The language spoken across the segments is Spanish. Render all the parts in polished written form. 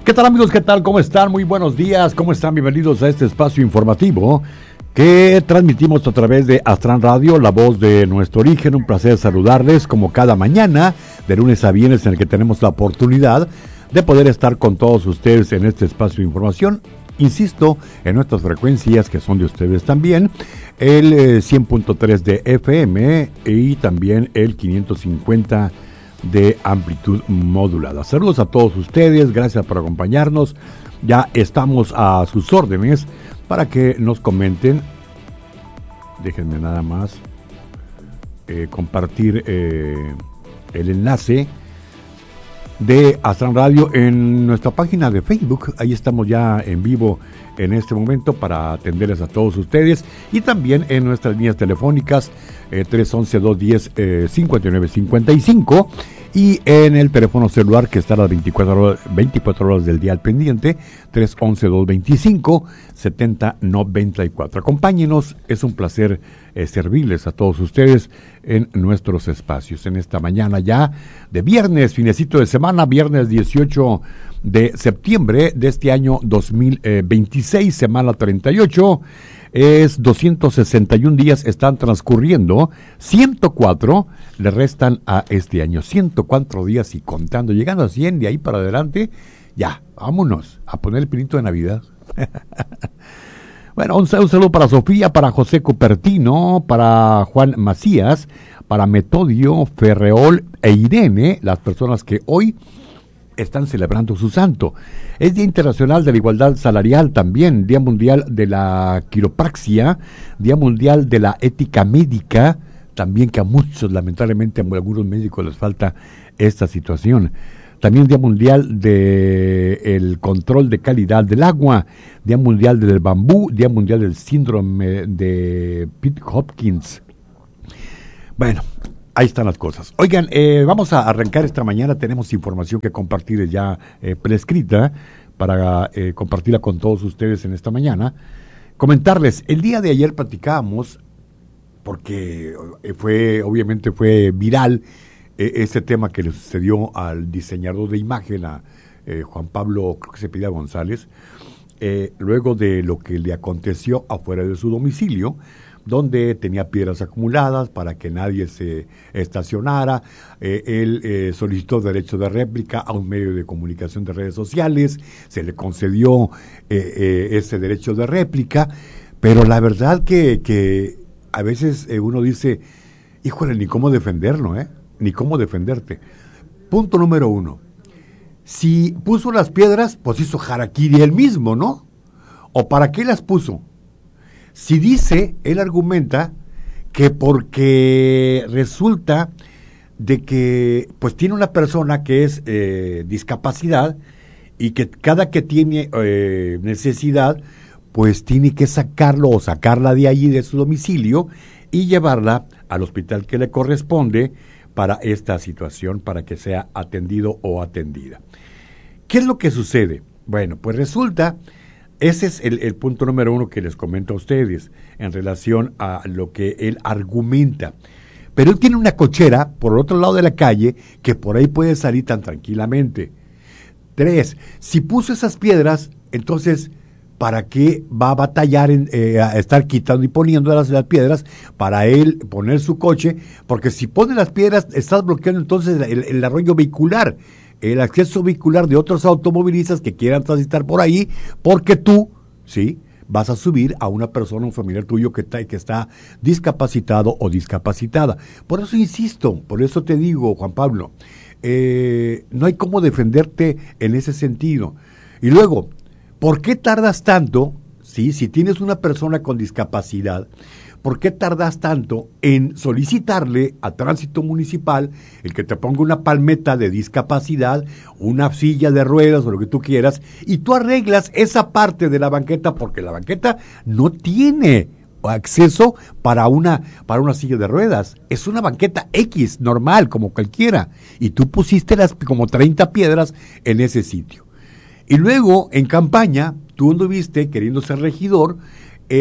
¿Qué tal, amigos? ¿Qué tal? ¿Cómo están? Muy buenos días. ¿Cómo están? Bienvenidos a este espacio informativo que transmitimos a través de Astran Radio, la voz de nuestro origen. Un placer saludarles como cada mañana, de lunes a viernes, en el que tenemos la oportunidad de poder estar con todos ustedes en este espacio de información. Insisto, en nuestras frecuencias que son de ustedes también, el 100.3 de FM y también el 550 de amplitud modulada. Saludos a todos ustedes, gracias por acompañarnos. Ya estamos a sus órdenes para que nos comenten. Déjenme nada más compartir el enlace de Astran Radio en nuestra página de Facebook. Ahí estamos ya en vivo en este momento para atenderles a todos ustedes, y también en nuestras líneas telefónicas 311-210-5955 y en el teléfono celular que está a las 24 horas del día al pendiente, 311-225-7094. Acompáñenos, es un placer servirles a todos ustedes en nuestros espacios en esta mañana ya de viernes, finecito de semana, viernes 18 de septiembre de este año 2026, semana 38. Es 261 días están transcurriendo, 104 le restan a este año, 104 días y contando, llegando a 100 de ahí para adelante, ya, vámonos a poner el pinito de Navidad. Bueno, un saludo para Sofía, para José Cupertino, para Juan Macías, para Metodio, Ferreol e Irene, las personas que hoy están celebrando su santo. Es Día Internacional de la Igualdad Salarial también, Día Mundial de la Quiropraxia, Día Mundial de la Ética Médica, también que a muchos, lamentablemente a algunos médicos les falta esta situación. También Día Mundial del Control de Calidad del Agua, Día Mundial del Bambú, Día Mundial del Síndrome de Pitt-Hopkins. Bueno, ahí están las cosas. Oigan, vamos a arrancar esta mañana. Tenemos información que compartir ya prescrita para compartirla con todos ustedes en esta mañana. Comentarles, el día de ayer platicábamos, porque obviamente fue viral este tema que le sucedió al diseñador de imagen, a Juan Pablo, creo que se pide a González, luego de lo que le aconteció afuera de su domicilio, donde tenía piedras acumuladas para que nadie se estacionara. Él solicitó derecho de réplica a un medio de comunicación de redes sociales, se le concedió ese derecho de réplica, pero la verdad que a veces uno dice, híjole, ni cómo defenderlo, ni cómo defenderte. Punto número 1, si puso las piedras, pues hizo harakiri él mismo, ¿no? ¿O para qué las puso? Si dice, él argumenta que porque resulta de que pues tiene una persona que es discapacidad, y que cada que tiene necesidad, pues tiene que sacarlo o sacarla de allí, de su domicilio, y llevarla al hospital que le corresponde para esta situación, para que sea atendido o atendida. ¿Qué es lo que sucede? Bueno, pues resulta, ese es el punto número 1 que les comento a ustedes en relación a lo que él argumenta. Pero él tiene una cochera por el otro lado de la calle que por ahí puede salir tan tranquilamente. 3, si puso esas piedras, entonces, ¿para qué va a batallar a estar quitando y poniendo las piedras para él poner su coche? Porque si pone las piedras, estás bloqueando entonces el arroyo vehicular, el acceso vehicular de otros automovilistas que quieran transitar por ahí, porque tú, ¿sí?, vas a subir a una persona, un familiar tuyo que está discapacitado o discapacitada. Por eso insisto, por eso te digo, Juan Pablo, no hay cómo defenderte en ese sentido. Y luego, ¿por qué tardas tanto, sí, si tienes una persona con discapacidad, por qué tardas tanto en solicitarle a Tránsito Municipal el que te ponga una palmeta de discapacidad, una silla de ruedas o lo que tú quieras, y tú arreglas esa parte de la banqueta, porque la banqueta no tiene acceso para una silla de ruedas? Es una banqueta X, normal, como cualquiera, y tú pusiste las como 30 piedras en ese sitio. Y luego, en campaña, tú anduviste queriendo ser regidor,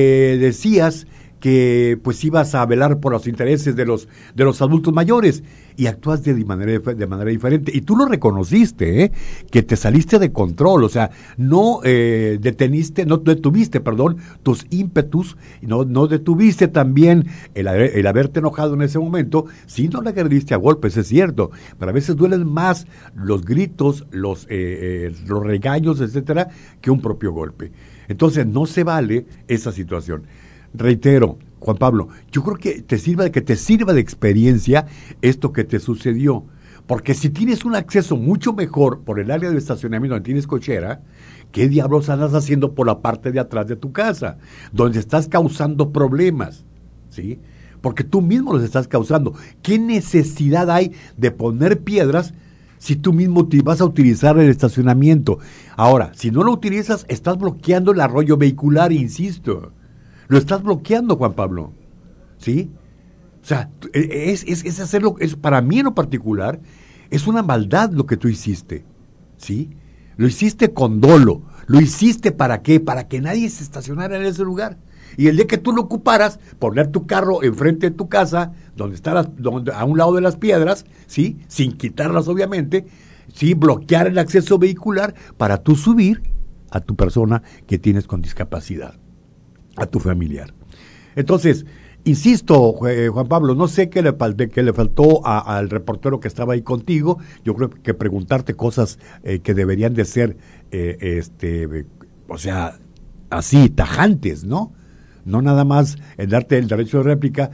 decías que pues ibas a velar por los intereses de los adultos mayores, y actúas de manera diferente. Y tú lo reconociste, ¿eh? Que te saliste de control, o sea, no detuviste, tus ímpetus, no detuviste también el haberte enojado en ese momento. Sí, no le agrediste a golpes, es cierto, pero a veces duelen más los gritos, los regaños, etcétera, que un propio golpe. Entonces, no se vale esa situación. Reitero, Juan Pablo, yo creo que te sirva de experiencia esto que te sucedió. Porque si tienes un acceso mucho mejor por el área de estacionamiento donde tienes cochera, ¿qué diablos andas haciendo por la parte de atrás de tu casa? Donde estás causando problemas, ¿sí? Porque tú mismo los estás causando. ¿Qué necesidad hay de poner piedras si tú mismo te vas a utilizar el estacionamiento? Ahora, si no lo utilizas, estás bloqueando el arroyo vehicular, insisto. Lo estás bloqueando, Juan Pablo, ¿sí? O sea, es hacerlo, para mí en lo particular, es una maldad lo que tú hiciste, ¿sí? Lo hiciste con dolo, lo hiciste ¿para qué? Para que nadie se estacionara en ese lugar. Y el día que tú lo ocuparas, poner tu carro enfrente de tu casa, donde está a un lado de las piedras, ¿sí? Sin quitarlas obviamente, ¿sí? Bloquear el acceso vehicular para tú subir a tu persona que tienes con discapacidad, a tu familiar. Entonces, insisto, Juan Pablo, no sé qué le faltó al reportero que estaba ahí contigo. Yo creo que preguntarte cosas que deberían de ser, o sea, así, tajantes, ¿no? No nada más darte el derecho de réplica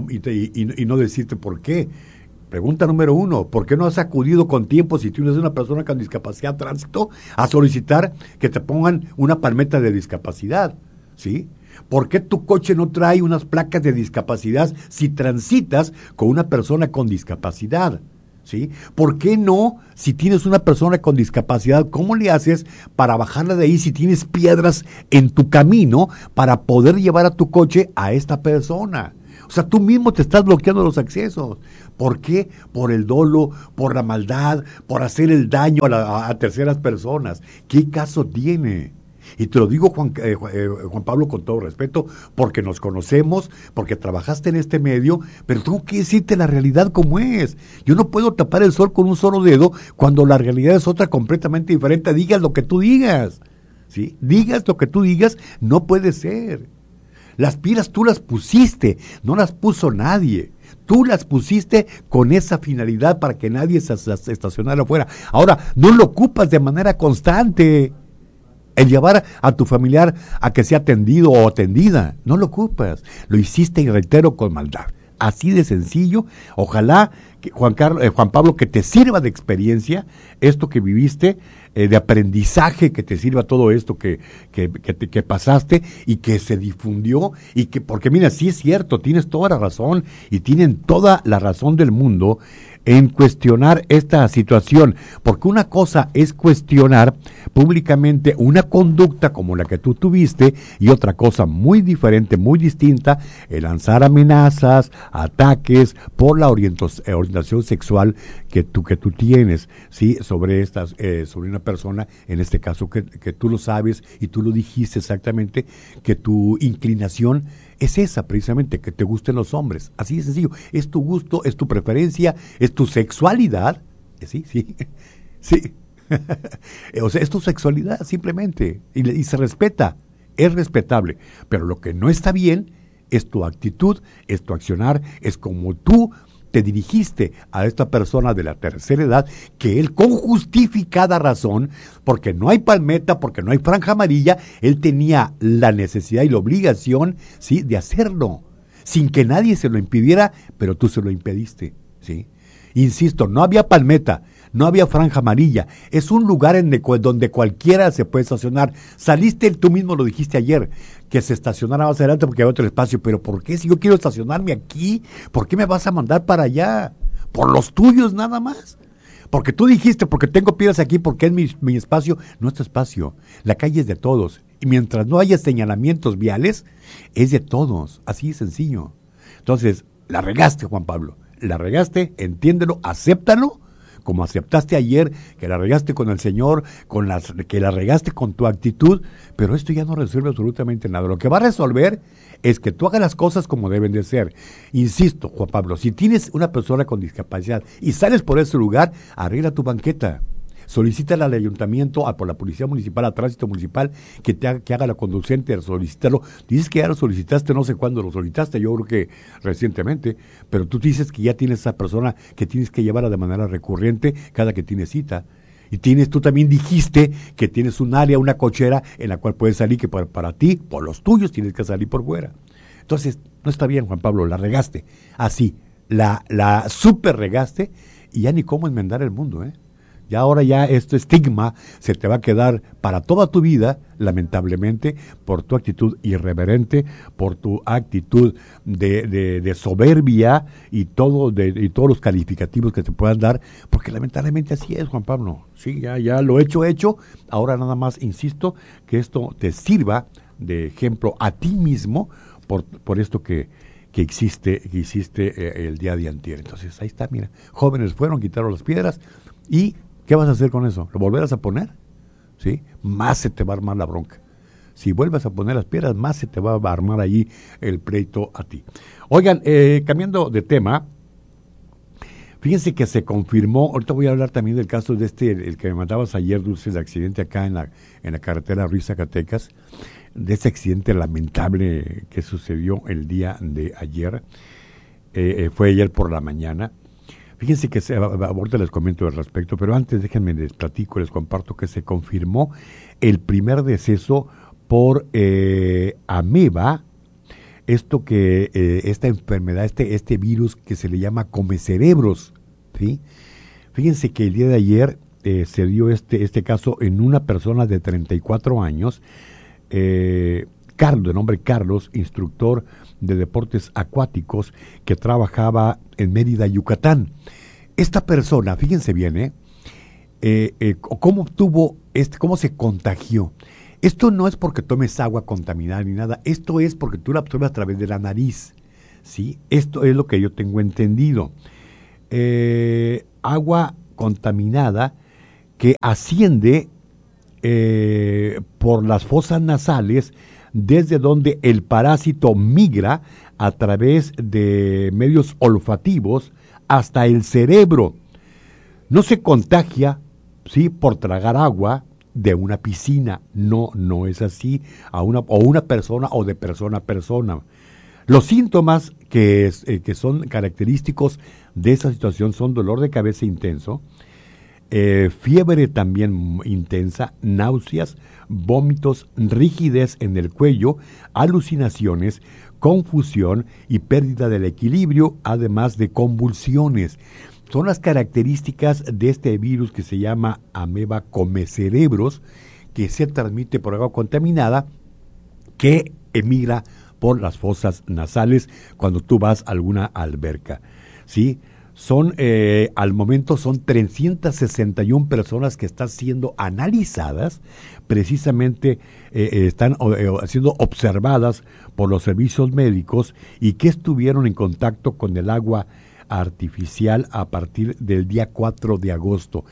y no decirte por qué. Pregunta número 1, ¿por qué no has acudido con tiempo, si tú eres una persona con discapacidad de tránsito, a solicitar que te pongan una palmeta de discapacidad? ¿Sí? ¿Por qué tu coche no trae unas placas de discapacidad si transitas con una persona con discapacidad? ¿Sí? ¿Por qué no, si tienes una persona con discapacidad, cómo le haces para bajarla de ahí si tienes piedras en tu camino para poder llevar a tu coche a esta persona? O sea, tú mismo te estás bloqueando los accesos. ¿Por qué? Por el dolo, por la maldad, por hacer el daño a terceras personas. ¿Qué caso tiene? Y te lo digo, Juan Pablo, con todo respeto, porque nos conocemos, porque trabajaste en este medio, pero tengo que decirte la realidad como es. Yo no puedo tapar el sol con un solo dedo cuando la realidad es otra completamente diferente. Digas lo que tú digas, ¿sí? Digas lo que tú digas, no puede ser. Las pilas tú las pusiste, no las puso nadie. Tú las pusiste con esa finalidad para que nadie se estacionara afuera. Ahora, no lo ocupas de manera constante. El llevar a tu familiar a que sea atendido o atendida, no lo ocupas. Lo hiciste, y reitero, con maldad. Así de sencillo. Ojalá, Juan Pablo, que te sirva de experiencia esto que viviste, de aprendizaje, que te sirva todo esto que pasaste y que se difundió. Porque mira, sí es cierto, tienes toda la razón y tienen toda la razón del mundo en cuestionar esta situación, porque una cosa es cuestionar públicamente una conducta como la que tú tuviste, y otra cosa muy diferente, muy distinta, el lanzar amenazas, ataques por la orientación sexual que tú tienes, ¿sí? sobre una persona, en este caso que tú lo sabes y tú lo dijiste exactamente, que tu inclinación es esa precisamente, que te gusten los hombres. Así de sencillo. Es tu gusto, es tu preferencia, es tu sexualidad. Sí. O sea, es tu sexualidad simplemente. Y se respeta, es respetable. Pero lo que no está bien es tu actitud, es tu accionar, es como tú te dirigiste a esta persona de la tercera edad, que él con justificada razón, porque no hay palmeta, porque no hay franja amarilla, él tenía la necesidad y la obligación, ¿sí?, de hacerlo, sin que nadie se lo impidiera, pero tú se lo impediste, ¿sí? Insisto, no había palmeta, no había franja amarilla, es un lugar donde cualquiera se puede estacionar. Saliste, tú mismo lo dijiste ayer, que se estacionara más adelante porque hay otro espacio, pero ¿por qué? Si yo quiero estacionarme aquí, ¿por qué me vas a mandar para allá? Por los tuyos nada más. Porque tú dijiste, porque tengo piedras aquí, porque es mi espacio. No es tu espacio, la calle es de todos, y mientras no haya señalamientos viales, es de todos, así de sencillo. Entonces, la regaste, Juan Pablo, la regaste, entiéndelo, acéptalo, como aceptaste ayer que la regaste con el Señor, que la regaste con tu actitud, pero esto ya no resuelve absolutamente nada. Lo que va a resolver es que tú hagas las cosas como deben de ser. Insisto, Juan Pablo, si tienes una persona con discapacidad y sales por ese lugar, arregla tu banqueta. Solicítale al ayuntamiento, por la policía municipal, al tránsito municipal, que haga la conducente, solicítalo. Dices que ya lo solicitaste, no sé cuándo lo solicitaste, yo creo que recientemente, pero tú dices que ya tienes esa persona que tienes que llevarla de manera recurrente cada que tienes cita. Y tú también dijiste que tienes un área, una cochera en la cual puedes salir, que para ti, por los tuyos, tienes que salir por fuera. Entonces, no está bien, Juan Pablo, la regaste. Así, la super regaste y ya ni cómo enmendar el mundo, ¿eh? Ya ahora ya este estigma se te va a quedar para toda tu vida, lamentablemente, por tu actitud irreverente, por tu actitud de soberbia y todos los calificativos que te puedan dar, porque lamentablemente así es, Juan Pablo. Sí, ya lo hecho, ahora nada más insisto que esto te sirva de ejemplo a ti mismo por esto que hiciste el día de antier. Entonces ahí está, mira, jóvenes fueron, quitaron las piedras y ¿qué vas a hacer con eso? ¿Lo volverás a poner? ¿Sí? Más se te va a armar la bronca. Si vuelves a poner las piedras, más se te va a armar allí el pleito a ti. Oigan, cambiando de tema, fíjense que se confirmó, ahorita voy a hablar también del caso de el que me mandabas ayer, Dulce, el accidente acá en la carretera Ruiz-Zacatecas, de ese accidente lamentable que sucedió el día de ayer, fue ayer por la mañana. Fíjense que ahorita les comento al respecto, pero antes déjenme les platico, les comparto que se confirmó el primer deceso por ameba, esta enfermedad, este virus que se le llama comecerebros, ¿sí? Fíjense que el día de ayer se dio este caso en una persona de 34 años, Carlos, de nombre Carlos, instructor de deportes acuáticos que trabajaba en Mérida, Yucatán. Esta persona, fíjense bien, cómo se contagió. Esto no es porque tomes agua contaminada ni nada, esto es porque tú la absorbes a través de la nariz, ¿sí? Esto es lo que yo tengo entendido. Agua contaminada que asciende por las fosas nasales, desde donde el parásito migra a través de medios olfativos hasta el cerebro. No se contagia, ¿sí?, por tragar agua de una piscina. No es así. O una persona o de persona a persona. Los síntomas que son característicos de esa situación son dolor de cabeza intenso, fiebre también intensa, náuseas, vómitos, rigidez en el cuello, alucinaciones, confusión y pérdida del equilibrio, además de convulsiones. Son las características de este virus que se llama ameba comecerebros, que se transmite por agua contaminada, que emigra por las fosas nasales cuando tú vas a alguna alberca, ¿sí? Al momento son 361 personas que están siendo analizadas, precisamente están siendo observadas por los servicios médicos y que estuvieron en contacto con el agua artificial a partir del día 4 de agosto.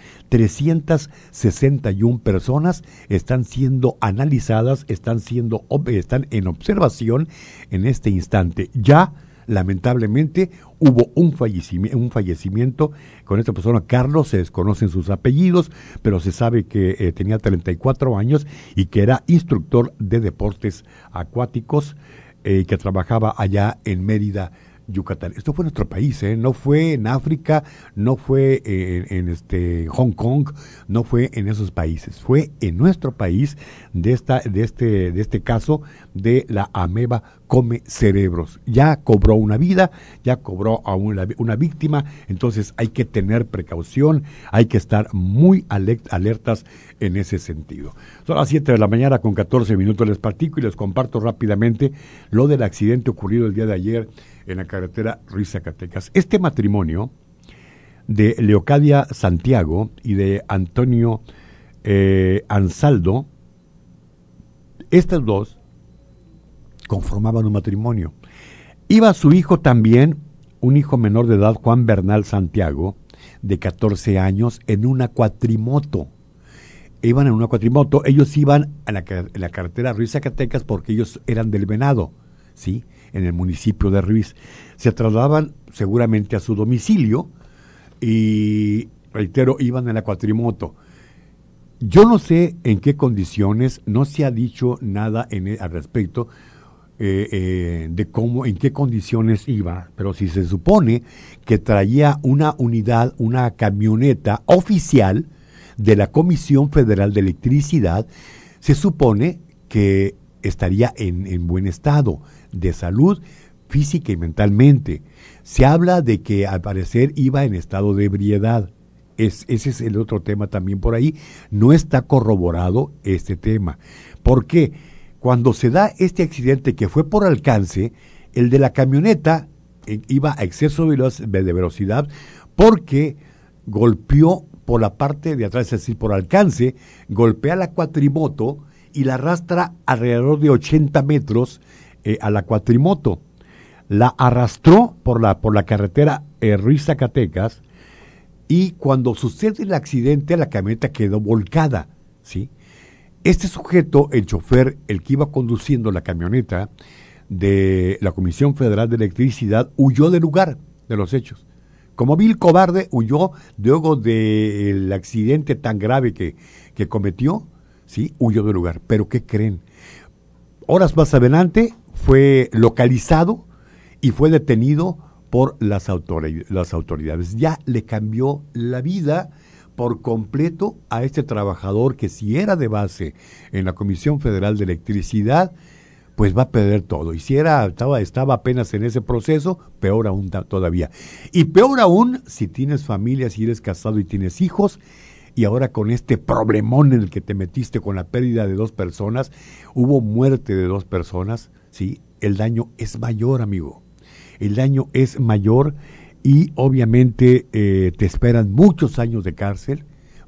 361 personas están siendo analizadas, están en observación en este instante. Ya lamentablemente hubo un fallecimiento con esta persona, Carlos, se desconocen sus apellidos, pero se sabe que tenía 34 años y que era instructor de deportes acuáticos, que trabajaba allá en Mérida, Yucatán. Esto fue en nuestro país, no fue en África, no fue en Hong Kong, no fue en esos países, fue en nuestro país de este caso de la ameba comecerebros. Ya cobró una vida, ya cobró a una víctima, entonces hay que tener precaución, hay que estar muy alertas en ese sentido. Son las 7 de la mañana con 14 minutos, les platico y les comparto rápidamente lo del accidente ocurrido el día de ayer en la carretera Ruiz-Zacatecas. Este matrimonio de Leocadia Santiago y de Antonio Ansaldo, estas dos conformaban un matrimonio. Iba su hijo también, un hijo menor de edad, Juan Bernal Santiago, de 14 años en una cuatrimoto. Iban en una cuatrimoto, ellos iban en la carretera Ruiz-Zacatecas porque ellos eran del Venado, ¿sí? En el municipio de Ruiz. Se trasladaban seguramente a su domicilio y, reitero, iban en la cuatrimoto. Yo no sé en qué condiciones, no se ha dicho nada al respecto de cómo, en qué condiciones iba, pero si se supone que traía una unidad, una camioneta oficial de la Comisión Federal de Electricidad, se supone que estaría en buen estado de salud física y mentalmente. Se habla de que al parecer iba en estado de ebriedad. Ese es el otro tema también por ahí. No está corroborado este tema. ¿Por qué? Cuando se da este accidente que fue por alcance, el de la camioneta iba a exceso de velocidad porque golpeó por la parte de atrás, es decir, por alcance, golpea la cuatrimoto y la arrastra alrededor de 80 metros a la cuatrimoto. La arrastró por la carretera Ruiz-Zacatecas, y cuando sucede el accidente, la camioneta quedó volcada, ¿sí? Este sujeto, el chofer, el que iba conduciendo la camioneta de la Comisión Federal de Electricidad, huyó del lugar de los hechos. Como vil cobarde, huyó luego del accidente tan grave que cometió, ¿sí? Huyó del lugar. ¿Pero qué creen? Horas más adelante fue localizado y fue detenido por las autoridades. Ya le cambió la vida por completo a este trabajador que, si era de base en la Comisión Federal de Electricidad, pues va a perder todo. Y si estaba apenas en ese proceso, peor aún todavía. Y peor aún si tienes familia, si eres casado y tienes hijos, y ahora con este problemón en el que te metiste con la pérdida de 2 personas, hubo muerte de 2 personas, ¿sí? El daño es mayor, amigo. El daño es mayor y obviamente te esperan muchos años de cárcel,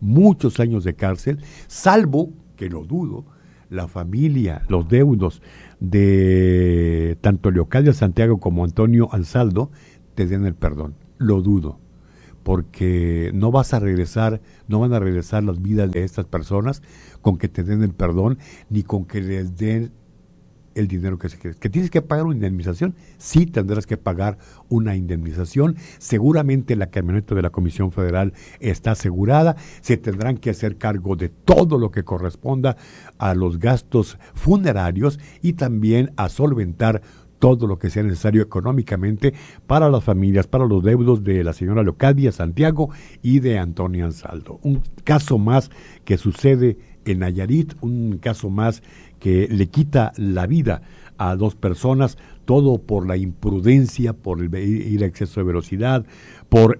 salvo, que lo dudo, la familia, los deudos de tanto Leocadia Santiago como Antonio Ansaldo te den el perdón. Lo dudo, porque no van a regresar las vidas de estas personas con que te den el perdón, ni con que les den el dinero que se quiere. ¿Que tienes que pagar una indemnización? Sí, tendrás que pagar una indemnización. Seguramente la camioneta de la Comisión Federal está asegurada. Se tendrán que hacer cargo de todo lo que corresponda a los gastos funerarios y también a solventar todo lo que sea necesario económicamente para las familias, para los deudos de la señora Leocadia Santiago y de Antonio Ansaldo. Un caso más que sucede en Nayarit, un caso más que le quita la vida a 2 personas, todo por la imprudencia, por el ir a exceso de velocidad, por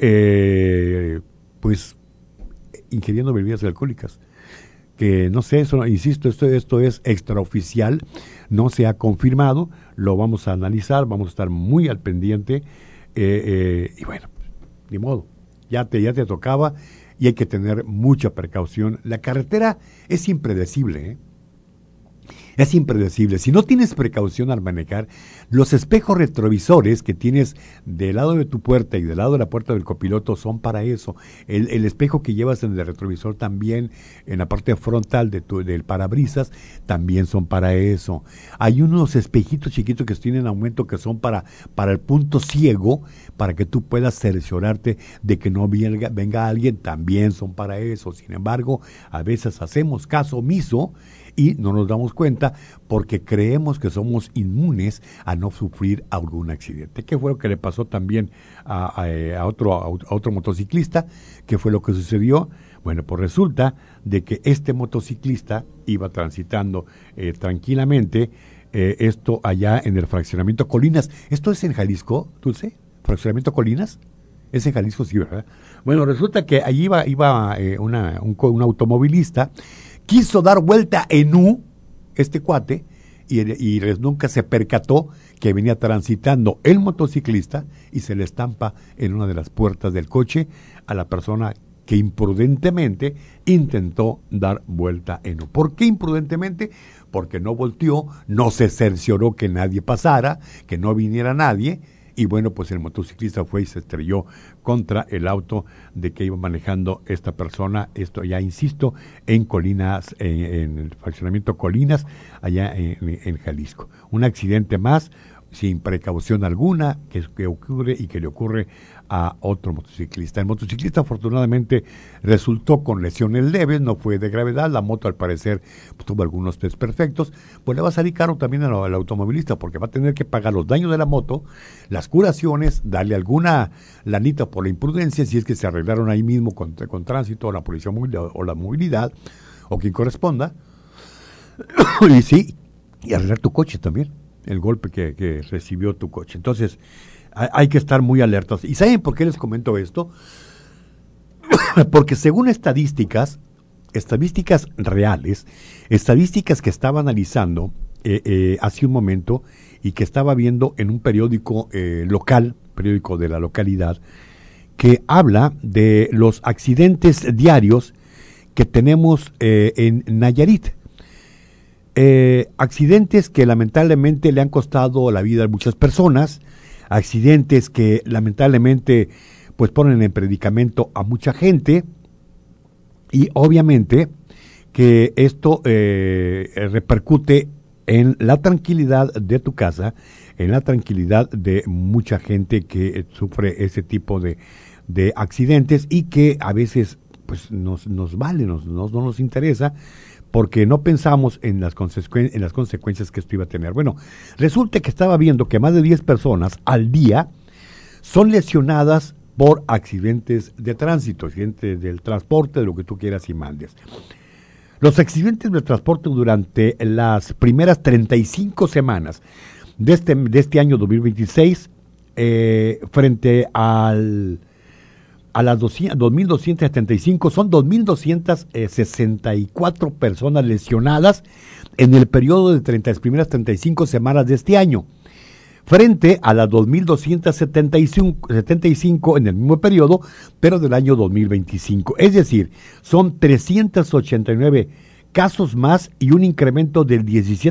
ingiriendo bebidas alcohólicas. Que no sé, eso, insisto, esto es extraoficial, no se ha confirmado, lo vamos a analizar, vamos a estar muy al pendiente, y bueno, ni modo, ya te tocaba y hay que tener mucha precaución. La carretera es impredecible, ¿eh? Es impredecible. Si no tienes precaución al manejar, los espejos retrovisores que tienes del lado de tu puerta y del lado de la puerta del copiloto son para eso. El espejo que llevas en el retrovisor también, en la parte frontal del parabrisas, también son para eso. Hay unos espejitos chiquitos que tienen aumento que son para el punto ciego, para que tú puedas cerciorarte de que no venga alguien, también son para eso. Sin embargo, a veces hacemos caso omiso y no nos damos cuenta porque creemos que somos inmunes a no sufrir algún accidente. ¿Qué fue lo que le pasó también a otro motociclista? ¿Qué fue lo que sucedió? Bueno, pues resulta de que este motociclista iba transitando tranquilamente, esto allá en el fraccionamiento Colinas. ¿Esto es en Jalisco, Dulce? ¿Fraccionamiento Colinas? Es en Jalisco, sí, ¿verdad? Bueno, resulta que allí iba un automovilista. Quiso dar vuelta en U, este cuate, y nunca se percató que venía transitando el motociclista y se le estampa en una de las puertas del coche a la persona que imprudentemente intentó dar vuelta en U. ¿Por qué imprudentemente? Porque no volteó, no se cercioró que nadie pasara, que no viniera nadie, y bueno, pues el motociclista fue y se estrelló contra el auto de que iba manejando esta persona. Esto ya, insisto, en Colinas, en el fraccionamiento Colinas, allá en Jalisco. Un accidente más, sin precaución alguna, que ocurre y que le ocurre a otro motociclista. El motociclista afortunadamente resultó con lesiones leves, no fue de gravedad. La moto al parecer pues, tuvo algunos desperfectos. Pues le va a salir caro también al automovilista, porque va a tener que pagar los daños de la moto, las curaciones, darle alguna lanita por la imprudencia, si es que se arreglaron ahí mismo con tránsito o la policía o la movilidad, o quien corresponda. Y sí, y arreglar tu coche también, el golpe que recibió tu coche. Entonces, hay que estar muy alertas. ¿Y saben por qué les comento esto? Porque según estadísticas reales, estadísticas que estaba analizando hace un momento y que estaba viendo en un periódico local, periódico de la localidad, que habla de los accidentes diarios que tenemos en Nayarit. Accidentes que lamentablemente le han costado la vida a muchas personas, accidentes que lamentablemente pues ponen en predicamento a mucha gente, y obviamente que esto repercute en la tranquilidad de tu casa, en la tranquilidad de mucha gente que sufre ese tipo de accidentes, y que a veces pues nos vale, no nos interesa, porque no pensamos en las consecuencias que esto iba a tener. Bueno, resulta que estaba viendo que más de 10 personas al día son lesionadas por accidentes de tránsito, accidentes del transporte, de lo que tú quieras y mandes. Los accidentes de transporte durante las primeras 35 semanas de este año 2026, frente a las 2.275, son 2.264 personas lesionadas en el periodo de primeras 35 semanas de este año, frente a las 2.275 en el mismo periodo, pero del año 2025. Es decir, son 389 casos más y un incremento del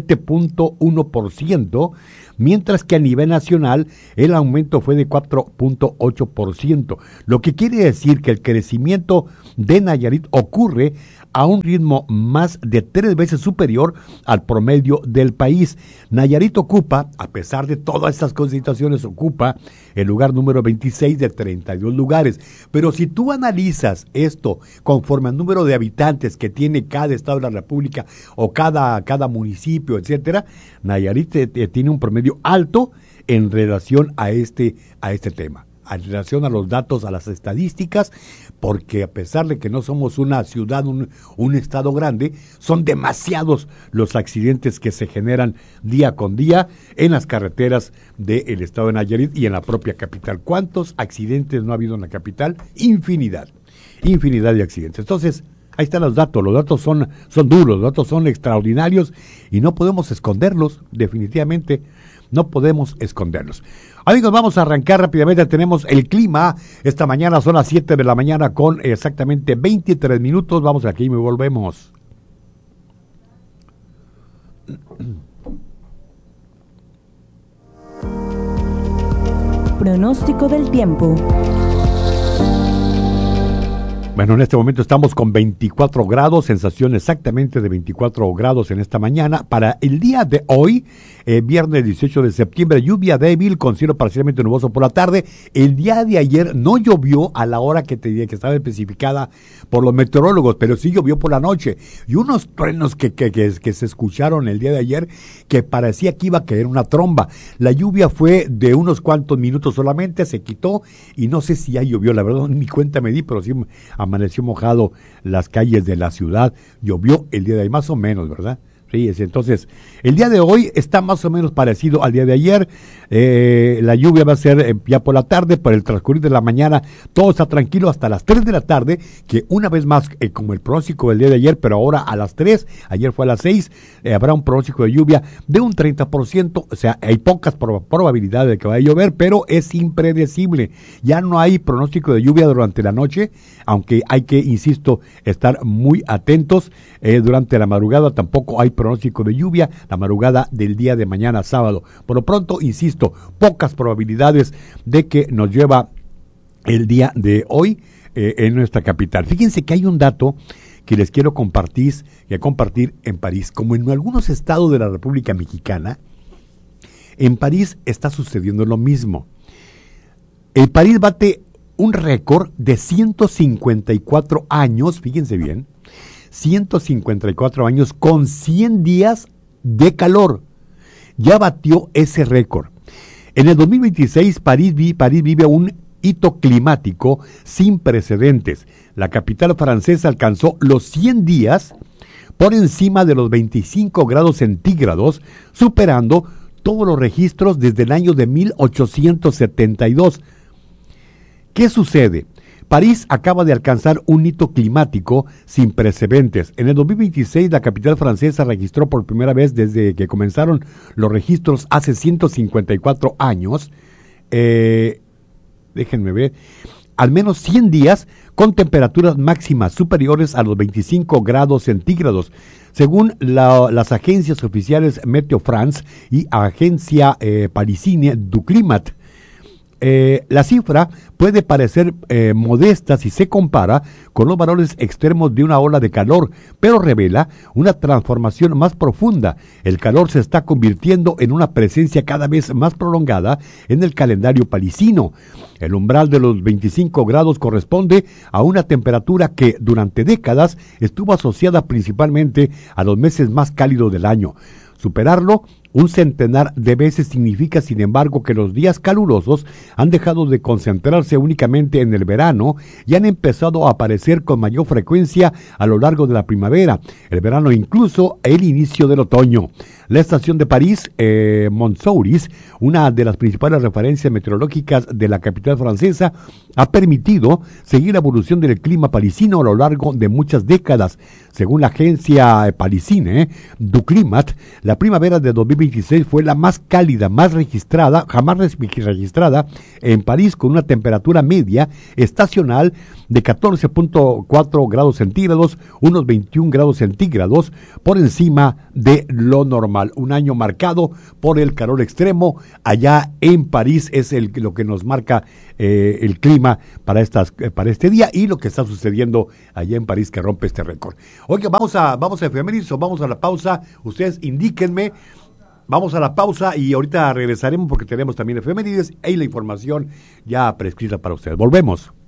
17.1%, mientras que a nivel nacional el aumento fue de 4.8%, lo que quiere decir que el crecimiento de Nayarit ocurre a un ritmo más de 3 veces superior al promedio del país. Nayarit ocupa, a pesar de todas estas situaciones, ocupa el lugar número 26 de 32 lugares. Pero si tú analizas esto conforme al número de habitantes que tiene cada estado de la República o cada municipio, etcétera, Nayarit tiene un promedio alto en relación a este tema, en relación a los datos, a las estadísticas, porque a pesar de que no somos una ciudad, un estado grande, son demasiados los accidentes que se generan día con día en las carreteras del estado de Nayarit y en la propia capital. ¿Cuántos accidentes no ha habido en la capital? Infinidad de accidentes. Entonces, ahí están los datos son duros, los datos son extraordinarios y no podemos esconderlos, definitivamente no podemos esconderlos. Amigos, vamos a arrancar rápidamente. Tenemos el clima. Esta mañana son las 7 de la mañana con exactamente 23 minutos. Vamos aquí y me volvemos. Pronóstico del tiempo. Bueno, en este momento estamos con 24 grados, sensación exactamente de 24 grados en esta mañana. Para el día de hoy, viernes 18 de septiembre, lluvia débil con cielo parcialmente nuboso por la tarde. El día de ayer no llovió a la hora que estaba especificada por los meteorólogos, pero sí llovió por la noche. Y unos truenos que se escucharon el día de ayer que parecía que iba a caer una tromba. La lluvia fue de unos cuantos minutos solamente, se quitó y no sé si ya llovió, la verdad ni cuenta me di, pero sí amaneció mojado las calles de la ciudad. Llovió el día de hoy, más o menos, ¿verdad? Sí, entonces, el día de hoy está más o menos parecido al día de ayer. La lluvia va a ser ya por la tarde, por el transcurrir de la mañana, todo está tranquilo hasta las 3 de la tarde, que una vez más, como el pronóstico del día de ayer, pero ahora a las 3, ayer fue a las 6, habrá un pronóstico de lluvia de un 30%, o sea, hay pocas probabilidades de que vaya a llover, pero es impredecible. Ya no hay pronóstico de lluvia durante la noche, aunque hay que, insisto, estar muy atentos. Durante la madrugada tampoco hay pronóstico de lluvia la madrugada del día de mañana sábado. Por lo pronto, insisto, pocas probabilidades de que nos llueva el día de hoy en nuestra capital. Fíjense que hay un dato que les quiero compartir en París. Como en algunos estados de la República Mexicana, en París está sucediendo lo mismo. El París bate un récord de 154 años, fíjense bien, 154 años con 100 días de calor. Ya batió ese récord. En el 2026, París vive un hito climático sin precedentes. La capital francesa alcanzó los 100 días por encima de los 25 grados centígrados, superando todos los registros desde el año de 1872. ¿Qué sucede? París acaba de alcanzar un hito climático sin precedentes. En el 2026, la capital francesa registró por primera vez desde que comenzaron los registros hace 154 años, déjenme ver, al menos 100 días con temperaturas máximas superiores a los 25 grados centígrados. Según las agencias oficiales Météo France y Agencia Parisine du Climat, la cifra puede parecer modesta si se compara con los valores extremos de una ola de calor, pero revela una transformación más profunda. El calor se está convirtiendo en una presencia cada vez más prolongada en el calendario parisino. El umbral de los 25 grados corresponde a una temperatura que durante décadas estuvo asociada principalmente a los meses más cálidos del año. Superarlo un centenar de veces significa, sin embargo, que los días calurosos han dejado de concentrarse únicamente en el verano y han empezado a aparecer con mayor frecuencia a lo largo de la primavera, el verano e incluso el inicio del otoño. La estación de París, Montsouris, una de las principales referencias meteorológicas de la capital francesa, ha permitido seguir la evolución del clima parisino a lo largo de muchas décadas. Según la agencia parisine du Climat, la primavera de 2026 fue la más cálida, jamás registrada en París, con una temperatura media estacional de 14.4 grados centígrados, unos 21 grados centígrados por encima de lo normal. Un año marcado por el calor extremo allá en París es lo que nos marca el clima para este día y lo que está sucediendo allá en París que rompe este récord. Oye, vamos a efemérides o vamos a la pausa. Ustedes indíquenme. Vamos a la pausa y ahorita regresaremos porque tenemos también efemérides y la información ya prescrita para ustedes. Volvemos.